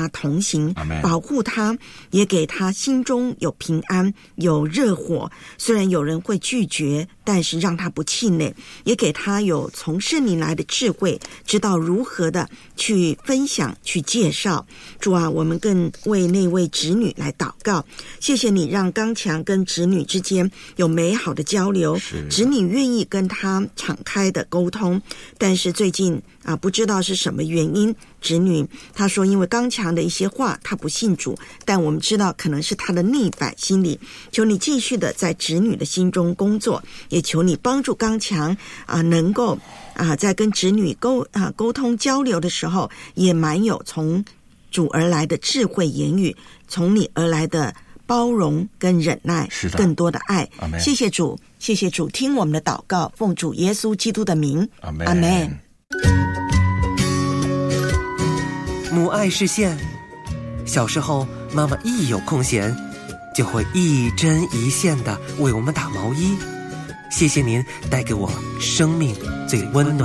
他同行，保护他，也给他心中有平安，有热火。虽然有人会拒绝，但是让他不气馁，也给他有从圣灵来的智慧，知道如何的去分享，去介绍。主啊，我们更为那位侄女来祷告，谢谢你让刚强跟侄女之间有美好的交流，侄女愿意跟他敞开的沟通。但是最近不知道是什么原因，侄女她说因为刚强的一些话她不信主，但我们知道可能是她的逆反心理。求你继续的在侄女的心中工作，也求你帮助刚强能够在跟侄女沟通交流的时候，也满有从主而来的智慧言语，从你而来的包容跟忍耐，更多的爱。谢谢主，谢谢主，听我们的祷告，奉主耶稣基督的名，阿们。 母爱视线，小时候妈妈一有空闲就会一针一线的为我们打毛衣。谢谢您带给我生命最温暖